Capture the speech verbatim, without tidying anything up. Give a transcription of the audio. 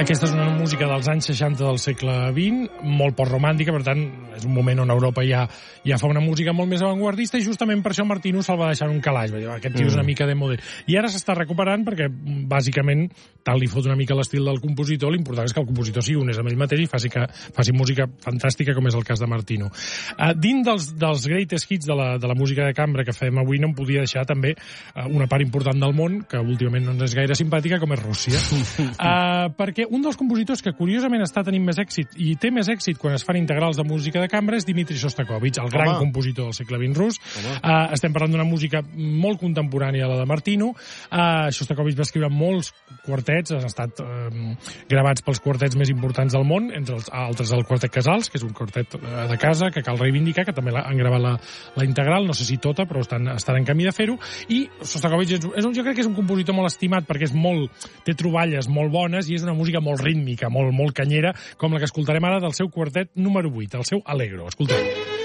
Aquesta és una música dels anys seixanta del segle vint, molt postromàntica, per tant, és un moment on Europa ja, ja fa una música molt més avantguardista i justament per això Martino se'l va deixar en un calaix. Va dir, aquest tio és una mica de model. I ara s'està recuperant perquè, bàsicament, tal li fot una mica l'estil del compositor, l'important és que el compositor sigui honest amb ell mateix i faci, que, faci música fantàstica, com és el cas de Martino. Uh, dins dels, dels greatest hits de la, de la música de cambra que fem avui, no em podia deixar també uh, una part important del món, que últimament no ens és gaire simpàtica, com és Rússia. Uh, perquè un dels compositors que curiosament està tenint més èxit i té més èxit quan es fan integrals de música de cambra és Dmitri Shostakovich, el gran Home. compositor del segle vint rus. Uh, estem parlant d'una música molt contemporània a la de Martino. Uh, Shostakovich va escriure molts quartets, han estat uh, gravats pels quartets més importants del món, entre els altres el Quartet Casals, que és un quartet uh, de casa que cal reivindicar, que també han gravat la, la integral, no sé si tota, però estan, estan en camí de fer-ho. I Shostakovich és, és un, jo crec que és un compositor molt estimat perquè és molt, té troballes molt bones i és una música molt rítmica, molt, molt canyera, com la que escoltarem ara del seu quartet número vuit, el seu Allegro. Escoltem.